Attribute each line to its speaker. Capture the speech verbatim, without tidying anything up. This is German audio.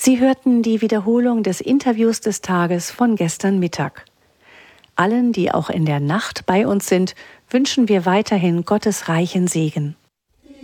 Speaker 1: Sie hörten die Wiederholung des Interviews des Tages von gestern Mittag. Allen, die auch in der Nacht bei uns sind, wünschen wir weiterhin Gottes reichen Segen.